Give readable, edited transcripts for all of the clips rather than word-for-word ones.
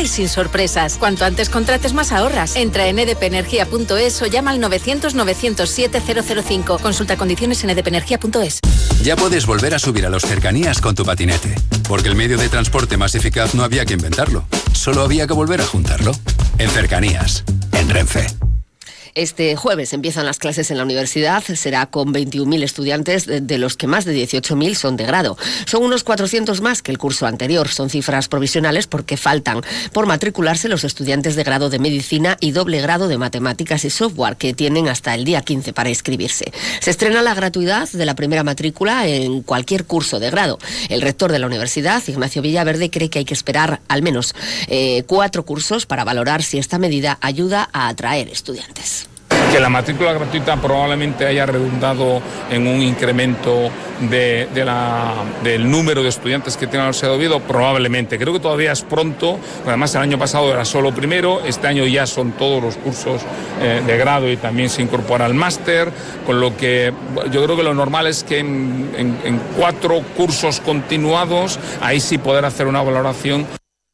y sin sorpresas. Cuanto antes contrates, más ahorras. Entra en edpenergia.es o llama al 900-907-005. Consulta condiciones en edpenergia.es. Ya puedes volver a subir a los cercanías con tu patinete, porque el medio de transporte más eficaz no había que inventarlo, solo había que volver a juntarlo. En Cercanías, en Renfe. Este jueves empiezan las clases en la universidad, será con 21.000 estudiantes, de los que más de 18.000 son de grado. Son unos 400 más que el curso anterior, son cifras provisionales porque faltan por matricularse los estudiantes de grado de Medicina y doble grado de Matemáticas y Software, que tienen hasta el día 15 para inscribirse. Se estrena la gratuidad de la primera matrícula en cualquier curso de grado. El rector de la universidad, Ignacio Villaverde, cree que hay que esperar al menos 4 cursos para valorar si esta medida ayuda a atraer estudiantes. Que la matrícula gratuita probablemente haya redundado en un incremento del número de estudiantes que tiene la Universidad de Oviedo, probablemente. Creo que todavía es pronto, además el año pasado era solo primero, este año ya son todos los cursos de grado y también se incorpora al máster, con lo que yo creo que lo normal es que en 4 cursos continuados, ahí sí poder hacer una valoración.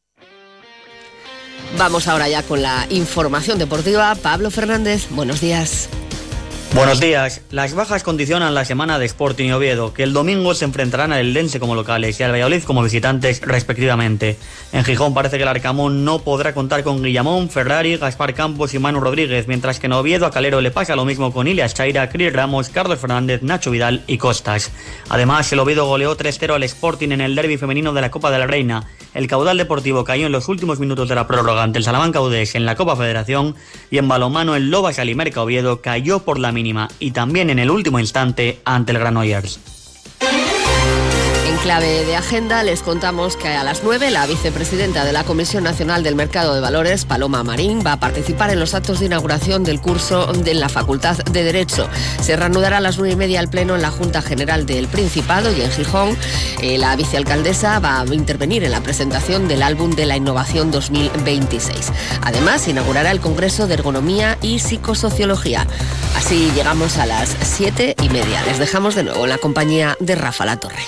Vamos ahora ya con la información deportiva. Pablo Fernández, buenos días. Buenos días. Las bajas condicionan la semana de Sporting y Oviedo, que el domingo se enfrentarán al Eldense como locales y al Valladolid como visitantes respectivamente. En Gijón parece que el Arcamón no podrá contar con Guillamón, Ferrari, Gaspar Campos y Manu Rodríguez, mientras que en Oviedo a Calero le pasa lo mismo con Ilias Chaira, Cris Ramos, Carlos Fernández, Nacho Vidal y Costas. Además, el Oviedo goleó 3-0 al Sporting en el derbi femenino de la Copa de la Reina. El caudal deportivo cayó en los últimos minutos de la prórroga ante el Salamanca Udés en la Copa Federación, y en balonmano el Lobas Alimerca Oviedo cayó por la mínima y también en el último instante ante el Granollers. En clave de agenda les contamos que a las 9 la vicepresidenta de la Comisión Nacional del Mercado de Valores, Paloma Marín, va a participar en los actos de inauguración del curso de la Facultad de Derecho. Se reanudará a las 9:30 el pleno en la Junta General del Principado, y en Gijón la vicealcaldesa va a intervenir en la presentación del álbum de la innovación 2026. Además, inaugurará el Congreso de Ergonomía y Psicosociología. Así llegamos a las 7:30. Les dejamos de nuevo en la compañía de Rafa Latorre.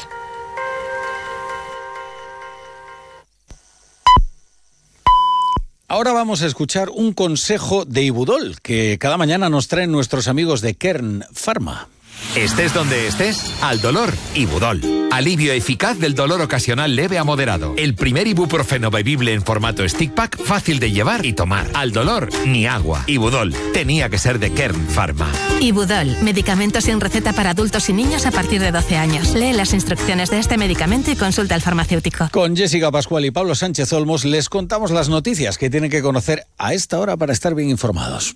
Ahora vamos a escuchar un consejo de Ibudol que cada mañana nos traen nuestros amigos de Kern Pharma. Estés donde estés, al dolor, Ibudol. Alivio eficaz del dolor ocasional leve a moderado. El primer ibuprofeno bebible en formato stick pack, fácil de llevar y tomar. Al dolor, ni agua. Ibudol, tenía que ser de Kern Pharma. Ibudol, medicamento sin receta para adultos y niños a partir de 12 años. Lee las instrucciones de este medicamento y consulta al farmacéutico. Con Jessica Pascual y Pablo Sánchez Olmos les contamos las noticias que tienen que conocer a esta hora para estar bien informados.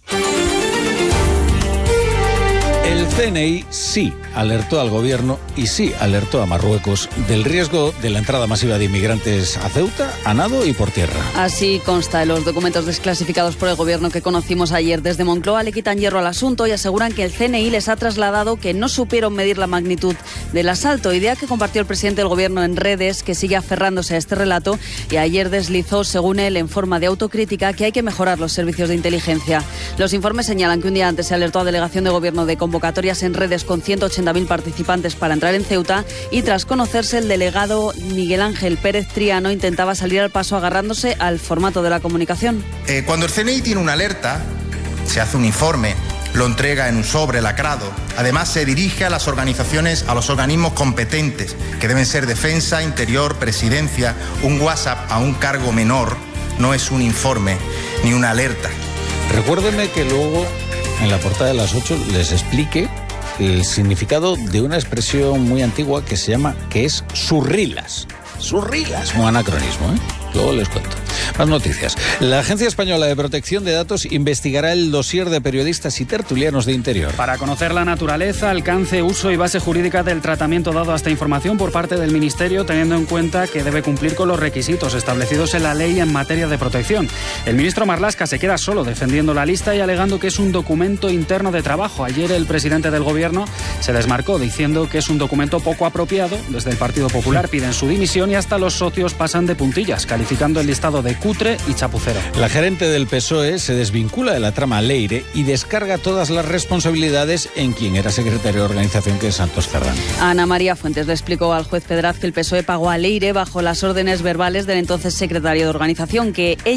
El CNI sí alertó al gobierno y sí alertó a Marruecos del riesgo de la entrada masiva de inmigrantes a Ceuta, a nado y por tierra. Así consta en los documentos desclasificados por el gobierno que conocimos ayer. Desde Moncloa le quitan hierro al asunto y aseguran que el CNI les ha trasladado que no supieron medir la magnitud del asalto, idea que compartió el presidente del gobierno en redes, que sigue aferrándose a este relato, y ayer deslizó, según él, en forma de autocrítica, que hay que mejorar los servicios de inteligencia. Los informes señalan que un día antes se alertó a delegación de gobierno de convocatorias en redes con 180.000 participantes para entrar en Ceuta, y tras conocerse, el delegado Miguel Ángel Pérez Triano intentaba salir al paso agarrándose al formato de la comunicación. Cuando el CNI tiene una alerta, se hace un informe, lo entrega en un sobre lacrado. Además, se dirige a las organizaciones, a los organismos competentes, que deben ser Defensa, Interior, Presidencia. Un WhatsApp a un cargo menor no es un informe ni una alerta. Recuérdenme que luego, en la portada de las 8, les explique el significado de una expresión muy antigua que es surrilas. Surrilas, un anacronismo, ¿eh? Luego les cuento. Más noticias. La Agencia Española de Protección de Datos investigará el dossier de periodistas y tertulianos de Interior. Para conocer la naturaleza, alcance, uso y base jurídica del tratamiento dado a esta información por parte del Ministerio, teniendo en cuenta que debe cumplir con los requisitos establecidos en la ley en materia de protección. El ministro Marlaska se queda solo defendiendo la lista y alegando que es un documento interno de trabajo. Ayer el presidente del gobierno se desmarcó diciendo que es un documento poco apropiado. Desde el Partido Popular piden su dimisión y hasta los socios pasan de puntillas, calificando el listado de cutre y chapucero. La gerente del PSOE se desvincula de la trama Leire y descarga todas las responsabilidades en quien era secretario de organización, que es Santos Ferrán. Ana María Fuentes le explicó al juez Pedraz que el PSOE pagó a Leire bajo las órdenes verbales del entonces secretario de organización, que